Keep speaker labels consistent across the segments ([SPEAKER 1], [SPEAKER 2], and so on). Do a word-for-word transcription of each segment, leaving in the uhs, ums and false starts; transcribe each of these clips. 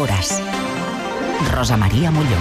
[SPEAKER 1] horas. Rosa María Molló.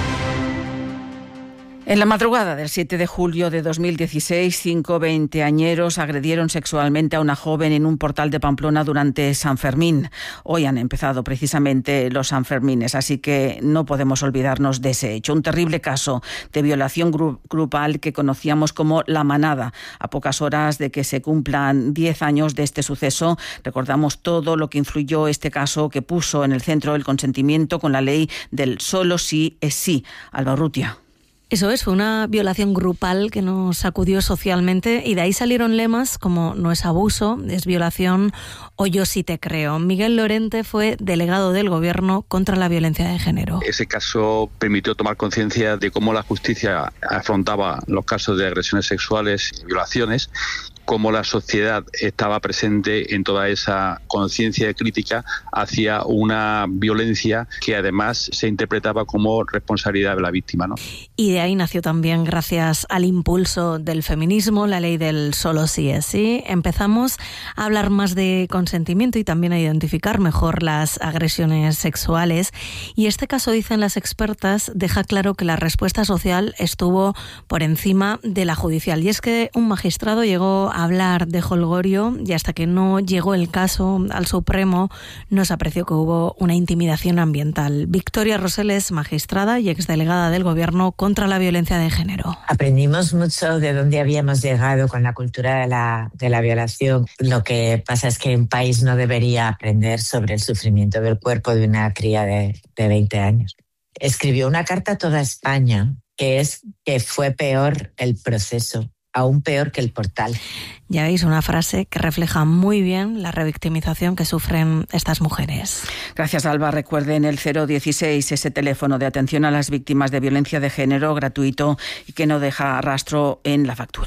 [SPEAKER 2] En la madrugada del siete de julio de dos mil dieciséis, cinco veinteañeros agredieron sexualmente a una joven en un portal de Pamplona durante San Fermín. Hoy han empezado precisamente los Sanfermines, así que no podemos olvidarnos de ese hecho. Un terrible caso de violación gru- grupal que conocíamos como La Manada. A pocas horas de que se cumplan diez años de este suceso, recordamos todo lo que influyó este caso que puso en el centro el consentimiento con la ley del solo sí es sí. Alba Urrutia.
[SPEAKER 3] Eso es, fue una violación grupal que nos sacudió socialmente y de ahí salieron lemas como no es abuso, es violación o yo sí te creo. Miguel Lorente fue delegado del Gobierno contra la violencia de género.
[SPEAKER 4] Ese caso permitió tomar conciencia de cómo la justicia afrontaba los casos de agresiones sexuales y violaciones, cómo la sociedad estaba presente en toda esa conciencia crítica hacia una violencia que además se interpretaba como responsabilidad de la víctima, ¿no?
[SPEAKER 3] Y de ahí nació también, gracias al impulso del feminismo, la ley del solo sí es sí. Empezamos a hablar más de consentimiento y también a identificar mejor las agresiones sexuales. Y este caso, dicen las expertas, deja claro que la respuesta social estuvo por encima de la judicial. Y es que un magistrado llegó a hablar de jolgorio y hasta que no llegó el caso al Supremo no se apreció que hubo una intimidación ambiental. Victoria Rosell es magistrada y exdelegada del Gobierno contra la violencia de género.
[SPEAKER 5] Aprendimos mucho de dónde habíamos llegado con la cultura de la, de la violación. Lo que pasa es que un país no debería aprender sobre el sufrimiento del cuerpo de una cría de, de veinte años. Escribió una carta a toda España que es que fue peor el proceso, aún peor que el portal.
[SPEAKER 3] Ya veis, una frase que refleja muy bien la revictimización que sufren estas mujeres.
[SPEAKER 2] Gracias, Alba. Recuerden el cero dieciséis, ese teléfono de atención a las víctimas de violencia de género, gratuito y que no deja rastro en la factura.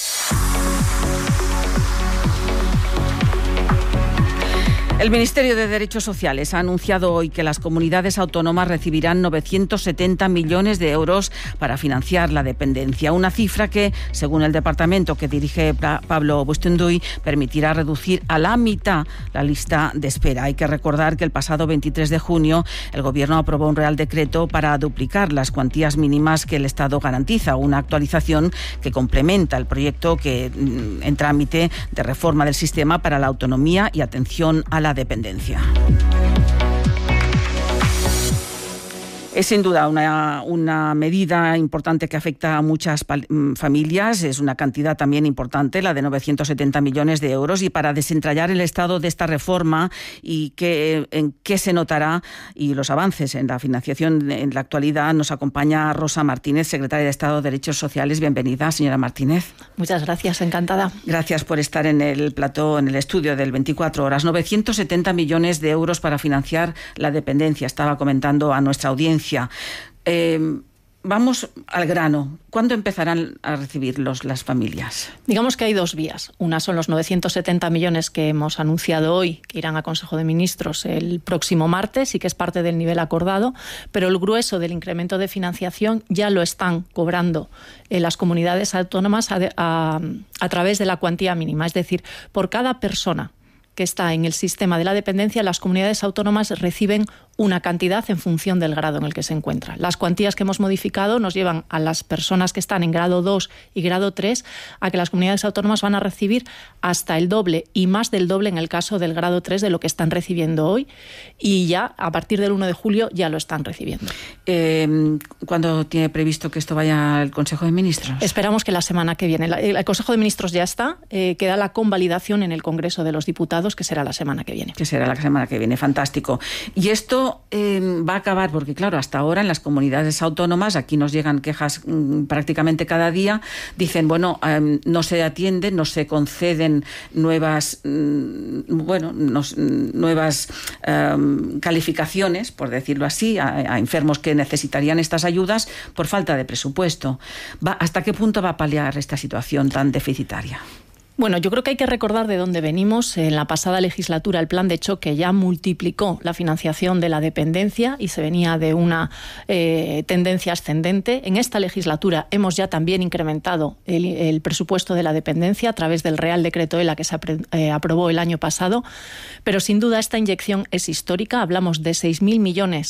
[SPEAKER 2] El Ministerio de Derechos Sociales ha anunciado hoy que las comunidades autónomas recibirán novecientos setenta millones de euros para financiar la dependencia, una cifra que, según el departamento que dirige Pablo Bustunduy, permitirá reducir a la mitad la lista de espera. Hay que recordar que el pasado veintitrés de junio el Gobierno aprobó un Real Decreto para duplicar las cuantías mínimas que el Estado garantiza, una actualización que complementa el proyecto que en trámite de reforma del sistema para la autonomía y atención a la dependencia. Es sin duda una, una medida importante que afecta a muchas familias, es una cantidad también importante, la de novecientos setenta millones de euros, y para desentrañar el estado de esta reforma y qué, en qué se notará y los avances en la financiación en la actualidad, nos acompaña Rosa Martínez, secretaria de Estado de Derechos Sociales. Bienvenida, señora Martínez.
[SPEAKER 6] Muchas gracias, encantada.
[SPEAKER 2] Gracias por estar en el plató, en el estudio del veinticuatro horas. novecientos setenta millones de euros para financiar la dependencia, estaba comentando a nuestra audiencia. Eh, vamos al grano. ¿Cuándo empezarán a recibirlos las familias?
[SPEAKER 6] Digamos que hay dos vías. Una son los novecientos setenta millones que hemos anunciado hoy, que irán a Consejo de Ministros el próximo martes y que es parte del nivel acordado, pero el grueso del incremento de financiación ya lo están cobrando eh, las comunidades autónomas a, a, a través de la cuantía mínima. Es decir, por cada persona que está en el sistema de la dependencia, las comunidades autónomas reciben una cantidad en función del grado en el que se encuentra. Las cuantías que hemos modificado nos llevan a las personas que están en grado dos y grado tres a que las comunidades autónomas van a recibir hasta el doble y más del doble en el caso del grado tres de lo que están recibiendo hoy, y ya a partir del uno de julio ya lo están recibiendo.
[SPEAKER 2] Eh, ¿Cuándo tiene previsto que esto vaya al Consejo de Ministros?
[SPEAKER 6] Esperamos que la semana que viene. El Consejo de Ministros ya está, eh, queda la convalidación en el Congreso de los Diputados, que será la semana que viene.
[SPEAKER 2] Que será la semana que viene, fantástico. Y esto eh, va a acabar, porque claro, hasta ahora en las comunidades autónomas, aquí nos llegan quejas mmm, prácticamente cada día, dicen, bueno, eh, no se atienden, no se conceden nuevas, mmm, bueno, nos, nuevas eh, calificaciones, por decirlo así, a, a enfermos que necesitarían estas ayudas por falta de presupuesto. Va, ¿hasta qué punto va a paliar esta situación tan deficitaria?
[SPEAKER 6] Bueno, yo creo que hay que recordar de dónde venimos. En la pasada legislatura el plan de choque ya multiplicó la financiación de la dependencia y se venía de una eh, tendencia ascendente. En esta legislatura hemos ya también incrementado el, el presupuesto de la dependencia a través del Real Decreto E L A que se apre, eh, aprobó el año pasado, pero sin duda esta inyección es histórica. Hablamos de seis mil millones